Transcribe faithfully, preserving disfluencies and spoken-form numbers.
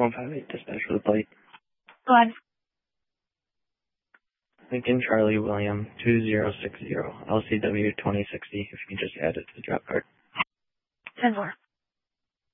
one five eight dispatch for the plate. Go ahead. Lincoln Charlie William two zero six zero L C W twenty sixty. If you can just add it to the drop card. ten four.